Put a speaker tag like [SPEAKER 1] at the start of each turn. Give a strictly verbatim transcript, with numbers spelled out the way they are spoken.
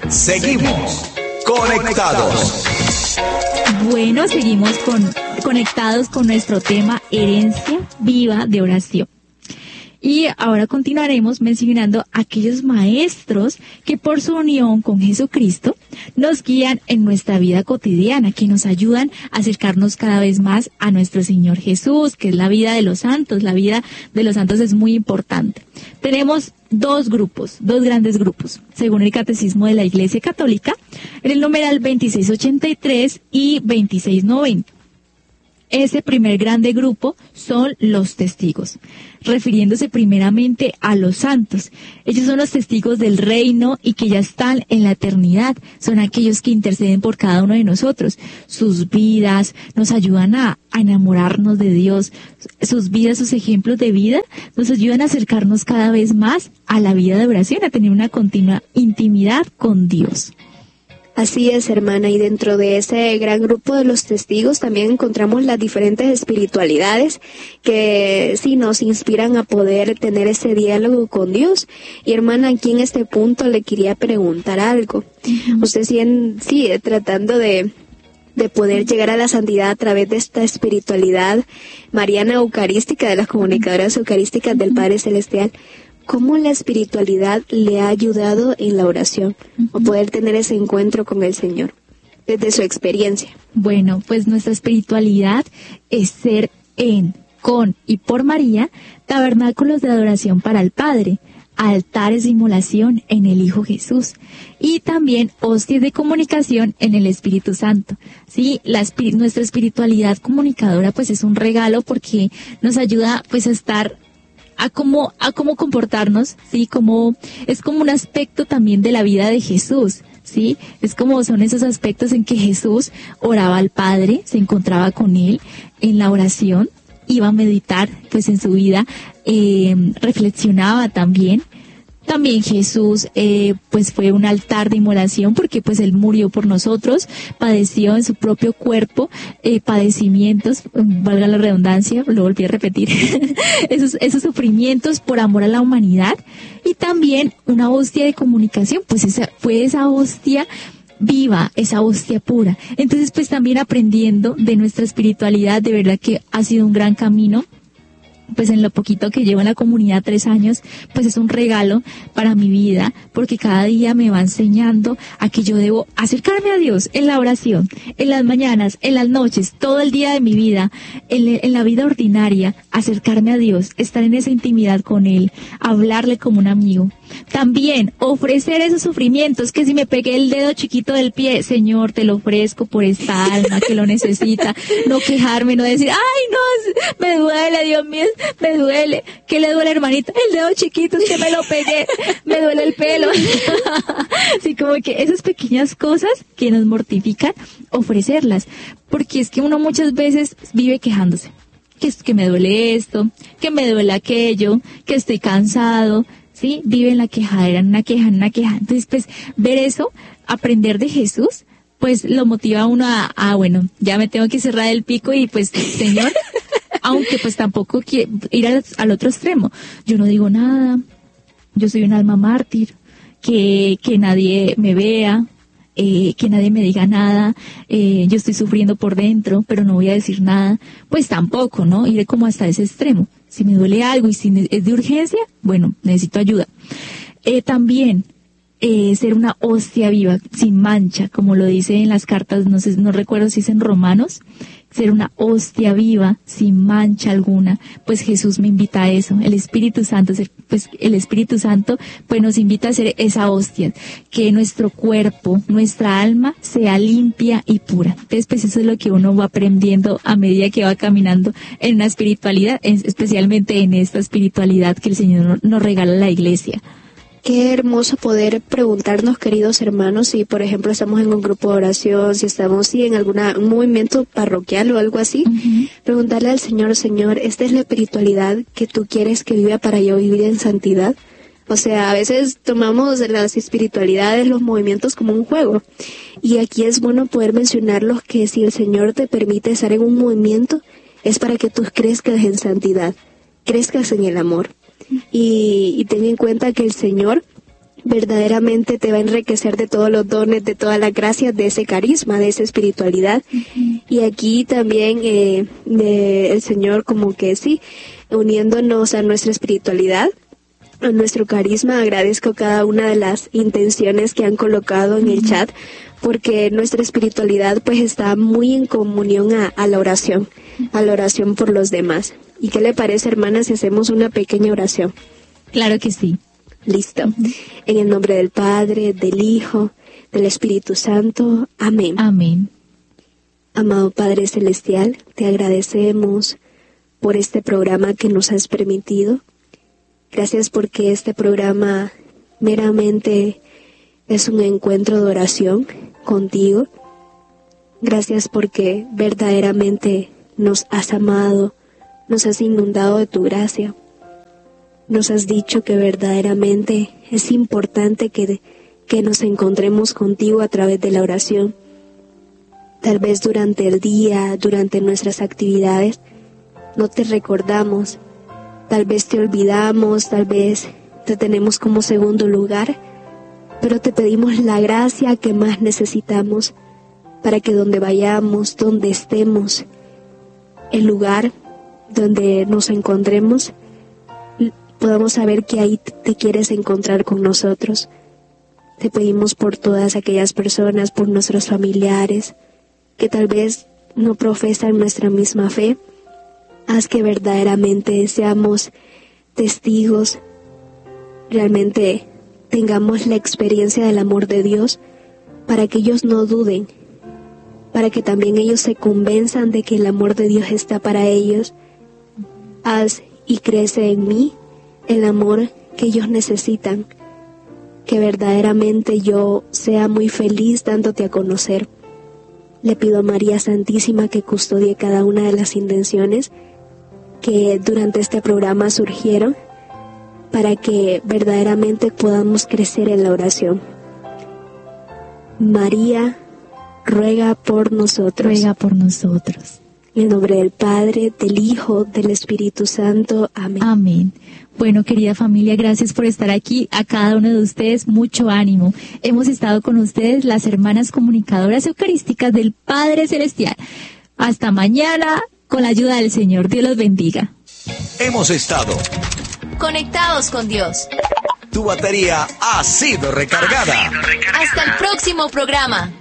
[SPEAKER 1] Seguimos conectados.
[SPEAKER 2] Bueno, seguimos con, conectados con nuestro tema Herencia Viva de Oración. Y ahora continuaremos mencionando aquellos maestros que por su unión con Jesucristo nos guían en nuestra vida cotidiana, que nos ayudan a acercarnos cada vez más a nuestro Señor Jesús, que es la vida de los santos. La vida de los santos es muy importante. Tenemos dos grupos, dos grandes grupos, según el Catecismo de la Iglesia Católica, en el numeral veintiséis ochenta y tres y veintiséis noventa. Ese primer grande grupo son los testigos, refiriéndose primeramente a los santos. Ellos son los testigos del reino y que ya están en la eternidad. Son aquellos que interceden por cada uno de nosotros. Sus vidas nos ayudan a, a enamorarnos de Dios. Sus vidas, sus ejemplos de vida nos ayudan a acercarnos cada vez más a la vida de oración, a tener una continua intimidad con Dios.
[SPEAKER 3] Así es, hermana, y dentro de ese gran grupo de los testigos también encontramos las diferentes espiritualidades que sí nos inspiran a poder tener ese diálogo con Dios. Y hermana, aquí en este punto le quería preguntar algo. Uh-huh. Usted sigue, sigue tratando de, de poder llegar a la santidad a través de esta espiritualidad mariana eucarística, de las comunicadoras eucarísticas del Padre Celestial. ¿Cómo la espiritualidad le ha ayudado en la oración uh-huh. o poder tener ese encuentro con el Señor desde su experiencia?
[SPEAKER 2] Bueno, pues nuestra espiritualidad es ser en, con y por María, tabernáculos de adoración para el Padre, altares de inmolación en el Hijo Jesús y también hostias de comunicación en el Espíritu Santo. Sí, la nuestra espiritualidad comunicadora pues es un regalo porque nos ayuda pues a estar a cómo, a cómo comportarnos, sí, como, es como un aspecto también de la vida de Jesús, sí, es como son esos aspectos en que Jesús oraba al Padre, se encontraba con Él en la oración, iba a meditar, pues en su vida, eh, reflexionaba también. También Jesús, eh, pues fue un altar de inmolación porque pues Él murió por nosotros, padeció en su propio cuerpo eh, padecimientos, valga la redundancia, lo volví a repetir, esos, esos sufrimientos por amor a la humanidad y también una hostia de comunicación, pues esa fue esa hostia viva, esa hostia pura. Entonces pues también aprendiendo de nuestra espiritualidad, de verdad que ha sido un gran camino. Pues en lo poquito que llevo en la comunidad, tres años, pues es un regalo para mi vida, porque cada día me va enseñando a que yo debo acercarme a Dios en la oración, en las mañanas, en las noches, todo el día de mi vida, en, en la vida ordinaria, acercarme a Dios, estar en esa intimidad con Él, hablarle como un amigo. También ofrecer esos sufrimientos, que si me pegué el dedo chiquito del pie, Señor, te lo ofrezco por esta alma que lo necesita, no quejarme, no decir, ay no, me duele, Dios mío, me duele. ¿Qué le duele, hermanita? El dedo chiquito, es que me lo pegué, me duele el pelo. Así como que esas pequeñas cosas que nos mortifican, ofrecerlas, porque es que uno muchas veces vive quejándose, que es que me duele esto, que me duele aquello, que estoy cansado, ¿sí? Vive en la quejadera, en una queja, en una queja. Entonces, pues, ver eso, aprender de Jesús, pues, lo motiva a uno a, a bueno, ya me tengo que cerrar el pico y, pues, Señor, aunque, pues, tampoco quiero ir al, al otro extremo. Yo no digo nada, yo soy un alma mártir, que, que nadie me vea, eh, que nadie me diga nada, eh, yo estoy sufriendo por dentro, pero no voy a decir nada. Pues, tampoco, ¿no? Iré como hasta ese extremo. Si me duele algo y si es de urgencia, bueno, necesito ayuda. Eh, también, eh, ser una hostia viva, sin mancha, como lo dice en las cartas, no sé, no recuerdo si es en Romanos, ser una hostia viva, sin mancha alguna, pues Jesús me invita a eso, el Espíritu Santo, pues el Espíritu Santo, pues nos invita a ser esa hostia, que nuestro cuerpo, nuestra alma sea limpia y pura. Entonces, pues eso es lo que uno va aprendiendo a medida que va caminando en una espiritualidad, especialmente en esta espiritualidad que el Señor nos regala a la Iglesia.
[SPEAKER 3] Qué hermoso poder preguntarnos, queridos hermanos, si por ejemplo estamos en un grupo de oración, si estamos sí, en algún movimiento parroquial o algo así, uh-huh. Preguntarle al Señor, Señor, ¿esta es la espiritualidad que tú quieres que viva para yo vivir en santidad? O sea, a veces tomamos las espiritualidades, los movimientos como un juego. Y aquí es bueno poder mencionarlos que si el Señor te permite estar en un movimiento, es para que tú crezcas en santidad, crezcas en el amor. Y, y ten en cuenta que el Señor verdaderamente te va a enriquecer de todos los dones, de todas las gracias, de ese carisma, de esa espiritualidad. Uh-huh. Y aquí también eh, de el Señor como que sí, uniéndonos a nuestra espiritualidad, a nuestro carisma. Agradezco cada una de las intenciones que han colocado en el chat, porque nuestra espiritualidad pues está muy en comunión a, a la oración, a la oración por los demás. ¿Y qué le parece, hermana, si hacemos una pequeña oración?
[SPEAKER 2] Claro que sí.
[SPEAKER 3] Listo. Uh-huh. En el nombre del Padre, del Hijo, del Espíritu Santo. Amén.
[SPEAKER 2] Amén.
[SPEAKER 3] Amado Padre Celestial, te agradecemos por este programa que nos has permitido. Gracias porque este programa meramente es un encuentro de oración contigo. Gracias porque verdaderamente nos has amado, nos has inundado de tu gracia. Nos has dicho que verdaderamente es importante que, que nos encontremos contigo a través de la oración. Tal vez durante el día, durante nuestras actividades, no te recordamos. Tal vez te olvidamos, tal vez te tenemos como segundo lugar, pero te pedimos la gracia que más necesitamos para que donde vayamos, donde estemos, el lugar donde nos encontremos, podamos saber que ahí te quieres encontrar con nosotros. Te pedimos por todas aquellas personas, por nuestros familiares, que tal vez no profesan nuestra misma fe. Haz que verdaderamente seamos testigos, realmente tengamos la experiencia del amor de Dios, para que ellos no duden, para que también ellos se convenzan de que el amor de Dios está para ellos. Haz y crece en mí el amor que ellos necesitan, que verdaderamente yo sea muy feliz dándote a conocer. Le pido a María Santísima que custodie cada una de las intenciones que durante este programa surgieron, para que verdaderamente podamos crecer en la oración. María, ruega por nosotros.
[SPEAKER 2] Ruega por nosotros.
[SPEAKER 3] En el nombre del Padre, del Hijo, del Espíritu Santo. Amén.
[SPEAKER 2] Amén. Bueno, querida familia, gracias por estar aquí. A cada uno de ustedes, mucho ánimo. Hemos estado con ustedes, las hermanas comunicadoras eucarísticas del Padre Celestial. Hasta mañana, con la ayuda del Señor. Dios los bendiga.
[SPEAKER 1] Hemos estado
[SPEAKER 4] conectados con Dios.
[SPEAKER 1] Tu batería ha sido recargada.
[SPEAKER 4] Hasta el próximo programa.